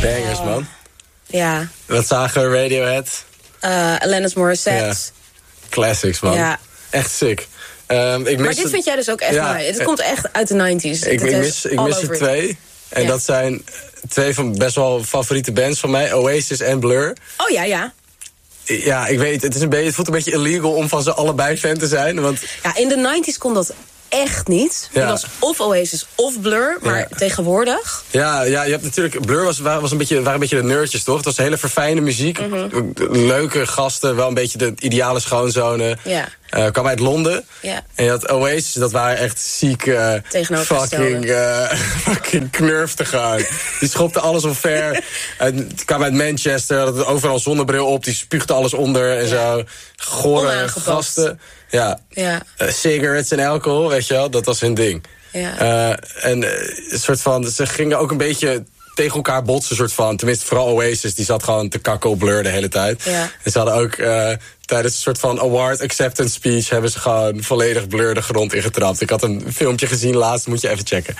Bangers, man. Ja. Wat zagen we? Radiohead? Alanis Morissette. Ja. Classics, man. Ja. Echt sick. Maar dit vind jij dus ook echt mooi. Het komt echt uit de 90s. Ik mis er 2. En dat zijn 2 van best wel favoriete bands van mij. Oasis en Blur. Oh ja. Ja, ik weet, het voelt een beetje illegal om van ze allebei fan te zijn. Want ja, in de 90s kon dat echt niet. Het was of Oasis of Blur, maar tegenwoordig... Ja, je hebt natuurlijk... Blur waren een beetje de nerdjes, toch? Het was hele verfijnde muziek. Leuke gasten, wel een beetje de ideale schoonzonen. Ja. Kwam uit Londen. Ja. En je had Oasis, dat waren echt zieke... fucking knurfte gaan. Die schopte alles omver. Het kwam uit Manchester, had overal zonnebril op. Die spuugde alles onder en zo. Gore gasten. Ja. Cigarettes en alcohol, weet je wel, dat was hun ding. Ja. Een soort van, ze gingen ook een beetje tegen elkaar botsen, soort van. Tenminste, vooral Oasis, die zat gewoon te kakken op Blur de hele tijd. Ja. En ze hadden ook tijdens een soort van award acceptance speech hebben ze gewoon volledig Blur de grond ingetrapt. Ik had een filmpje gezien laatst, moet je even checken.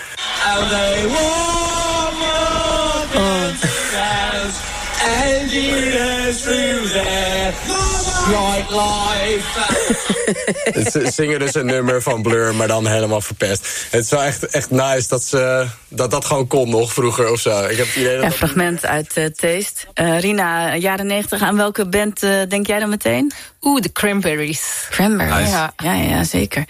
Ze zingen dus een nummer van Blur, maar dan helemaal verpest. Het is wel echt nice dat gewoon kon nog vroeger of zo. Ik heb het idee dat fragment uit Taste. Rina, jaren 90, aan welke band denk jij dan meteen? De Cranberries. Cranberries, ja, zeker.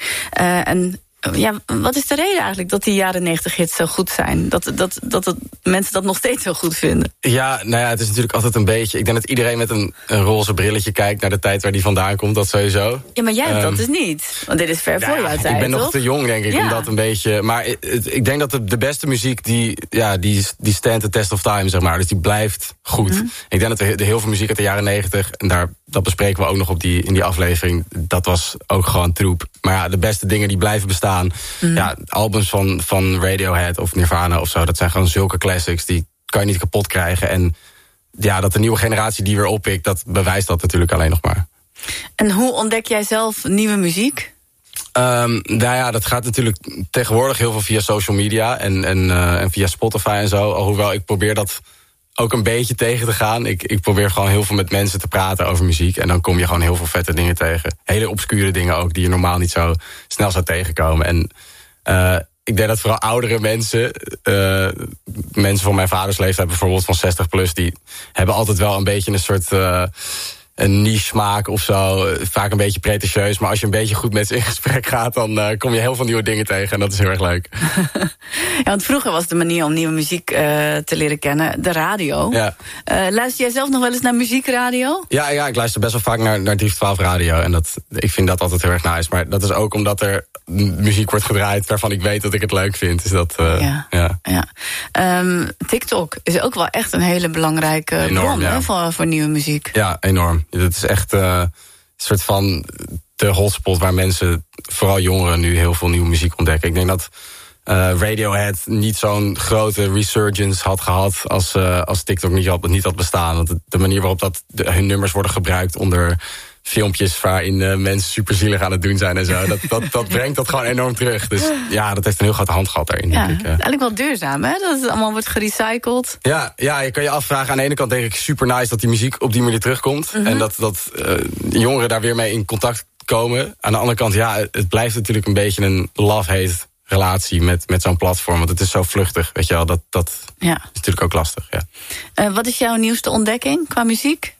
Wat is de reden eigenlijk dat die jaren 90 hits zo goed zijn? Dat mensen dat nog steeds zo goed vinden? Ja, nou ja, het is natuurlijk altijd een beetje... Ik denk dat iedereen met een roze brilletje kijkt naar de tijd waar die vandaan komt, dat sowieso. Ja, maar jij hebt dat dus niet. Want dit is ver voor jouw tijd, ik ben toch? nog te jong, denk ik, om dat een beetje... Maar ik denk dat de beste muziek, die stand the test of time, zeg maar. Dus die blijft goed. Ik denk dat er heel veel muziek uit de jaren 90... en dat bespreken we ook nog in die aflevering. Dat was ook gewoon troep. Maar ja, de beste dingen die blijven bestaan. Ja, albums van Radiohead of Nirvana of zo, dat zijn gewoon zulke classics, die kan je niet kapot krijgen. En ja, dat de nieuwe generatie die weer oppikt, dat bewijst dat natuurlijk alleen nog maar. En hoe ontdek jij zelf nieuwe muziek? Dat gaat natuurlijk tegenwoordig heel veel via social media en via Spotify en zo. Alhoewel ik probeer dat ook een beetje tegen te gaan. Ik probeer gewoon heel veel met mensen te praten over muziek. En dan kom je gewoon heel veel vette dingen tegen. Hele obscure dingen ook, die je normaal niet zo snel zou tegenkomen. En ik denk dat vooral oudere mensen... mensen van mijn vaders leeftijd bijvoorbeeld, van 60 plus... die hebben altijd wel een beetje een soort... een niche smaak of zo. Vaak een beetje pretentieus. Maar als je een beetje goed met ze in gesprek gaat, dan kom je heel veel nieuwe dingen tegen. En dat is heel erg leuk. Ja, want vroeger was de manier om nieuwe muziek te leren kennen de radio. Ja. Luister jij zelf nog wel eens naar muziekradio? Ja, ik luister best wel vaak naar 312 radio. En ik vind dat altijd heel erg nice. Maar dat is ook omdat er muziek wordt gedraaid waarvan ik weet dat ik het leuk vind. Dus dat, TikTok is ook wel echt een hele belangrijke bron voor nieuwe muziek. Ja, enorm. Het is echt een soort van de hotspot waar mensen, vooral jongeren, nu heel veel nieuwe muziek ontdekken. Ik denk dat Radiohead niet zo'n grote resurgence had gehad als TikTok niet had bestaan. Want de manier waarop hun nummers worden gebruikt onder filmpjes waarin mensen superzielig aan het doen zijn en zo, dat brengt dat gewoon enorm terug. Dus ja, dat heeft een heel grote hand gehad daarin. Ja, denk ik. Eigenlijk wel duurzaam, hè? Dat het allemaal wordt gerecycled. Ja, je kan je afvragen. Aan de ene kant denk ik super nice dat die muziek op die manier terugkomt. En dat jongeren daar weer mee in contact komen. Aan de andere kant, het blijft natuurlijk een beetje een love-hate relatie met zo'n platform. Want het is zo vluchtig, weet je wel. Dat is natuurlijk ook lastig, ja. Wat is jouw nieuwste ontdekking qua muziek?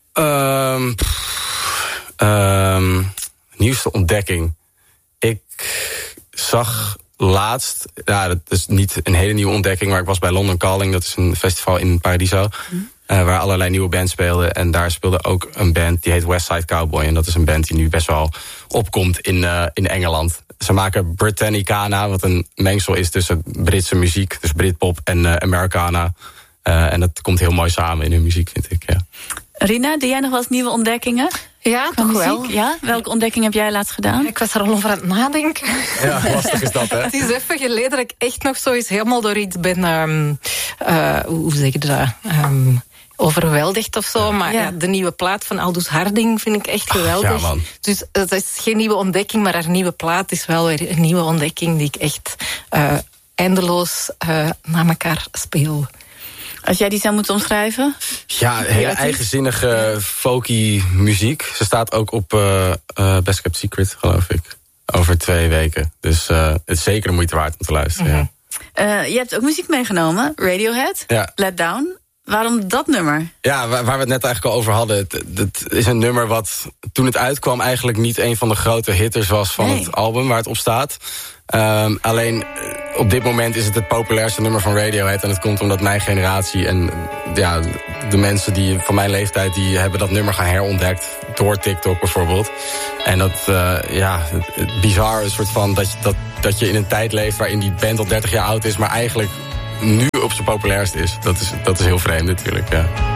Nieuwste ontdekking. Ik zag laatst, dat is niet een hele nieuwe ontdekking, maar ik was bij London Calling, dat is een festival in Paradiso, waar allerlei nieuwe bands speelden. En daar speelde ook een band die heet Westside Cowboy. En dat is een band die nu best wel opkomt in Engeland. Ze maken Britannicana, wat een mengsel is tussen Britse muziek, dus Britpop en Americana. En dat komt heel mooi samen in hun muziek, vind ik, ja. Rina, doe jij nog wel eens nieuwe ontdekkingen? Ja, toch wel. Ja? Welke ontdekking heb jij laatst gedaan? Ik was er al over aan het nadenken. Ja, lastig is dat, hè? Het is even geleden dat ik echt nog zo eens helemaal door iets ben... hoe zeg je dat? Overweldigd of zo. Maar de nieuwe plaat van Aldous Harding vind ik echt geweldig. Ja, man. Dus het is geen nieuwe ontdekking, maar haar nieuwe plaat is wel weer een nieuwe ontdekking die ik echt eindeloos na elkaar speel. Als jij die zou moeten omschrijven? Ja, hele eigenzinnige folky muziek. Ze staat ook op Best Kept Secret, geloof ik. Over 2 weken. Dus het is zeker de moeite waard om te luisteren. Je hebt ook muziek meegenomen. Radiohead, Let Down. Waarom dat nummer? Ja, waar we het net eigenlijk al over hadden. Het is een nummer wat toen het uitkwam eigenlijk niet een van de grote hitters was van het album waar het op staat. Alleen op dit moment is het populairste nummer van Radiohead. En het komt omdat mijn generatie en de mensen die van mijn leeftijd, die hebben dat nummer gaan herontdekt. Door TikTok bijvoorbeeld. En dat, het bizar, een soort van dat je in een tijd leeft waarin die band al 30 jaar oud is, maar eigenlijk nu op zijn populairst is. Dat is heel vreemd natuurlijk, ja.